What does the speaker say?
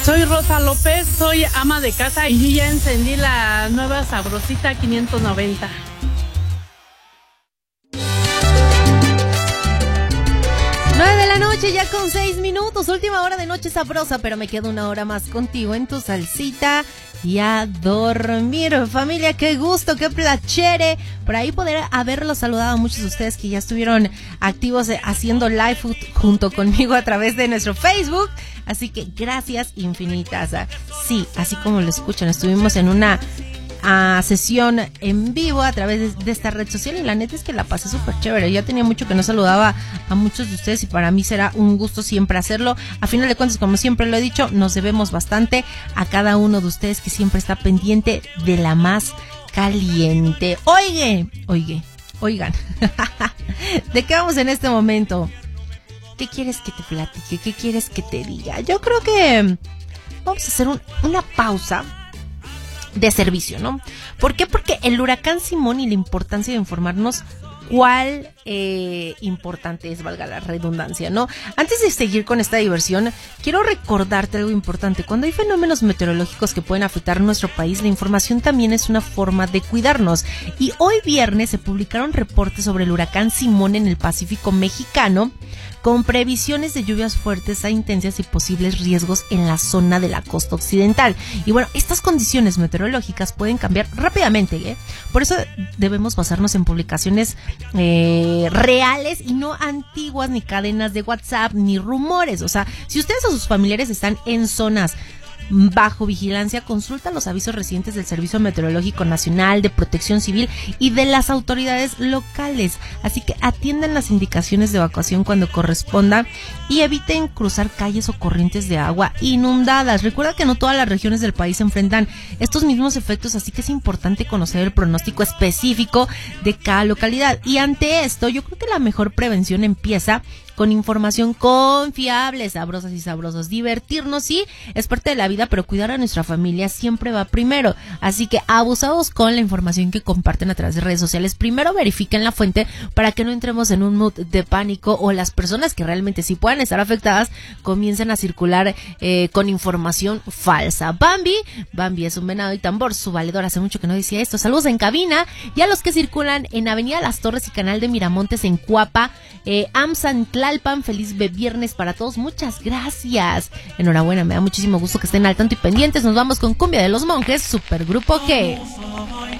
Soy Rosa López, soy ama de casa y yo ya encendí la nueva Sabrosita 590. De la noche, ya con 6 minutos, última hora de Noche Sabrosa, pero me quedo una hora más contigo en tu salsita y a dormir. Familia, qué gusto, qué placere por ahí poder haberlos saludado a muchos de ustedes que ya estuvieron activos haciendo live junto conmigo a través de nuestro Facebook, así que gracias infinitas. Sí, así como lo escuchan, estuvimos en una sesión en vivo a través de esta red social y la neta es que la pasé súper chévere. Ya tenía mucho que no saludaba a muchos de ustedes y para mí será un gusto siempre hacerlo. A final de cuentas, como siempre lo he dicho, nos debemos bastante a cada uno de ustedes que siempre está pendiente de la más caliente. Oigan, ¿de qué vamos en este momento? ¿Qué quieres que te platique? ¿Qué quieres que te diga? Yo creo que vamos a hacer una pausa de servicio, ¿no? ¿Por qué? Porque el huracán Simón y la importancia de informarnos cuál importante es, valga la redundancia, ¿no? Antes de seguir con esta diversión, quiero recordarte algo importante. Cuando hay fenómenos meteorológicos que pueden afectar nuestro país, la información también es una forma de cuidarnos. Y hoy viernes se publicaron reportes sobre el huracán Simón en el Pacífico mexicano, con previsiones de lluvias fuertes a intensas y posibles riesgos en la zona de la costa occidental. Y bueno, estas condiciones meteorológicas pueden cambiar rápidamente, ¿eh? Por eso debemos basarnos en publicaciones reales y no antiguas, ni cadenas de WhatsApp, ni rumores. O sea, si ustedes o sus familiares están en zonas bajo vigilancia, consulta los avisos recientes del Servicio Meteorológico Nacional, de Protección Civil y de las autoridades locales. Así que atiendan las indicaciones de evacuación cuando corresponda y eviten cruzar calles o corrientes de agua inundadas. Recuerda que no todas las regiones del país se enfrentan estos mismos efectos, así que es importante conocer el pronóstico específico de cada localidad. Y ante esto, yo creo que la mejor prevención empieza con información confiable, sabrosas y sabrosos. Divertirnos sí es parte de la vida, pero cuidar a nuestra familia siempre va primero. Así que abusados con la información que comparten a través de redes sociales. Primero verifiquen la fuente para que no entremos en un mood de pánico o las personas que realmente sí puedan estar afectadas comiencen a circular con información falsa. Bambi es un venado y tambor, su valedor. Hace mucho que no decía esto. Saludos en cabina y a los que circulan en Avenida Las Torres y Canal de Miramontes en Cuapa, AMSA Tlalpan, feliz viernes para todos, muchas gracias, enhorabuena, me da muchísimo gusto que estén al tanto y pendientes. Nos vamos con Cumbia de los Monjes, Supergrupo G.